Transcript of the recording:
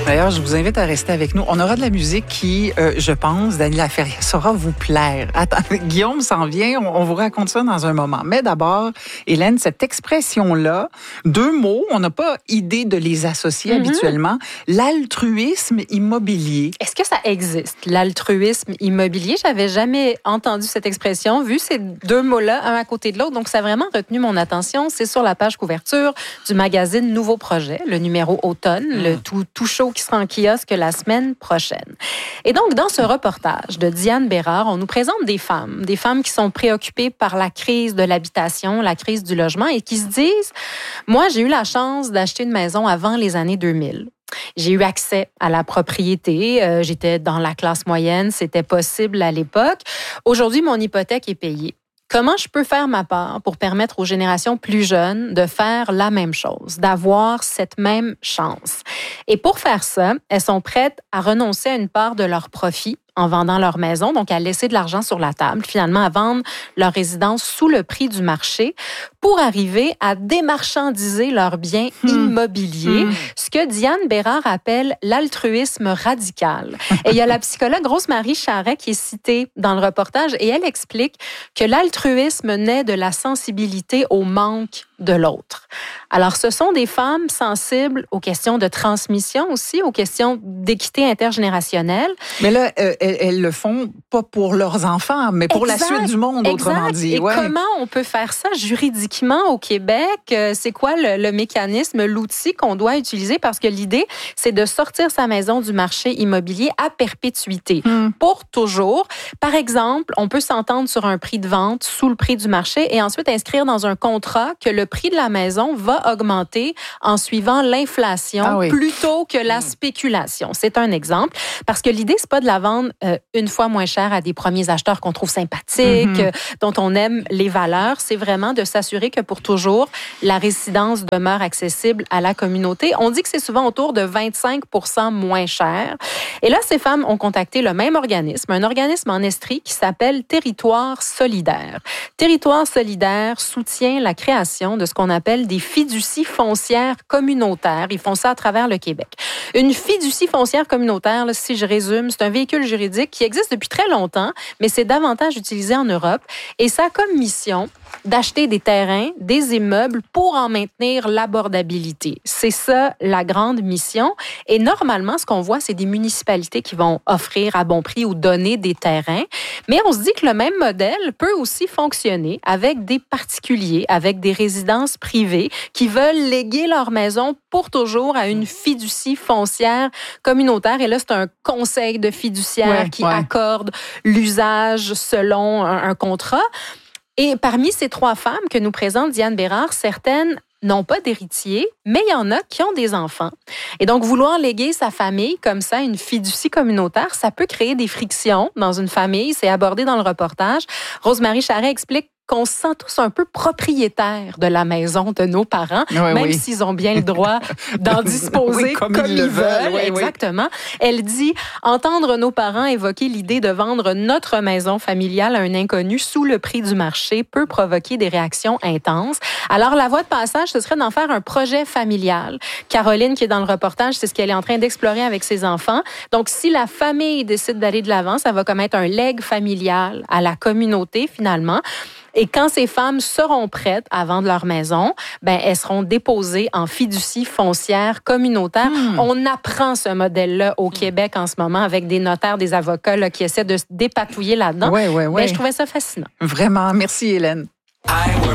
D'ailleurs, je vous invite à rester avec nous. On aura de la musique qui, je pense, Dany Laferrière, saura vous plaire. Attends, Guillaume s'en vient, on vous raconte ça dans un moment. Mais d'abord, Hélène, cette expression-là, 2 mots, on n'a pas idée de les associer habituellement. L'altruisme immobilier. Est-ce que ça existe, l'altruisme immobilier? J'avais jamais entendu cette expression, vu ces 2 mots-là, un à côté de l'autre. Donc, ça a vraiment retenu mon attention. C'est sur la page couverture du magazine Nouveau Projet, le numéro automne, le tout chaud qui sera en kiosque la semaine prochaine. Et donc, dans ce reportage de Diane Bérard, on nous présente des femmes qui sont préoccupées par la crise de l'habitation, la crise du logement et qui se disent, moi, j'ai eu la chance d'acheter une maison avant les années 2000. J'ai eu accès à la propriété. J'étais dans la classe moyenne. C'était possible à l'époque. Aujourd'hui, mon hypothèque est payée. Comment je peux faire ma part pour permettre aux générations plus jeunes de faire la même chose, d'avoir cette même chance? Et pour faire ça, elles sont prêtes à renoncer à une part de leur profit en vendant leur maison, donc à laisser de l'argent sur la table, finalement à vendre leur résidence sous le prix du marché pour arriver à démarchandiser leurs biens immobiliers, ce que Diane Bérard appelle l'altruisme radical. Et il y a la psychologue Rose-Marie Charret qui est citée dans le reportage et elle explique que l'altruisme naît de la sensibilité au manque de l'autre. Alors, ce sont des femmes sensibles aux questions de transmission aussi, aux questions d'équité intergénérationnelle. Mais là, elles le font pas pour leurs enfants, mais pour la suite du monde, autrement dit. Et comment on peut faire ça juridiquement au Québec? C'est quoi le mécanisme, l'outil qu'on doit utiliser? Parce que l'idée, c'est de sortir sa maison du marché immobilier à perpétuité, pour toujours. Par exemple, on peut s'entendre sur un prix de vente sous le prix du marché et ensuite inscrire dans un contrat que le prix de la maison va augmenter en suivant l'inflation plutôt que la spéculation. C'est un exemple. Parce que l'idée, c'est pas de la vendre une fois moins cher à des premiers acheteurs qu'on trouve sympathiques, dont on aime les valeurs. C'est vraiment de s'assurer que pour toujours, la résidence demeure accessible à la communauté. On dit que c'est souvent autour de 25% moins cher. Et là, ces femmes ont contacté le même organisme, un organisme en Estrie qui s'appelle Territoire solidaire. Territoire solidaire soutient la création de ce qu'on appelle des fiducies foncières communautaires. Ils font ça à travers le Québec. Une fiducie foncière communautaire, là, si je résume, c'est un véhicule juridique qui existe depuis très longtemps, mais c'est davantage utilisé en Europe. Et ça a comme mission d'acheter des terrains, des immeubles pour en maintenir l'abordabilité. C'est ça la grande mission. Et normalement, ce qu'on voit, c'est des municipalités qui vont offrir à bon prix ou donner des terrains. Mais on se dit que le même modèle peut aussi fonctionner avec des particuliers, avec des résidences privées qui veulent léguer leur maison pour toujours à une fiducie foncière communautaire. Et là, c'est un conseil de fiduciaire qui accorde l'usage selon un contrat. Et parmi ces 3 femmes que nous présente Diane Bérard, certaines n'ont pas d'héritiers, mais il y en a qui ont des enfants. Et donc, vouloir léguer sa famille comme ça, une fiducie communautaire, ça peut créer des frictions dans une famille. C'est abordé dans le reportage. Rose-Marie Charret explique qu'on se sent tous un peu propriétaires de la maison de nos parents, même s'ils ont bien le droit d'en disposer comme ils le veulent. Exactement. Elle dit, entendre nos parents évoquer l'idée de vendre notre maison familiale à un inconnu sous le prix du marché peut provoquer des réactions intenses. Alors, la voie de passage, ce serait d'en faire un projet familial. Caroline, qui est dans le reportage, c'est ce qu'elle est en train d'explorer avec ses enfants. Donc, si la famille décide d'aller de l'avant, ça va comme être un legs familial à la communauté, finalement. Et quand ces femmes seront prêtes à vendre leur maison, ben elles seront déposées en fiducie foncière communautaire. On apprend ce modèle-là au Québec en ce moment avec des notaires, des avocats là, qui essaient de se dépatouiller là-dedans. Mais je trouvais ça fascinant. Vraiment. Merci, Hélène.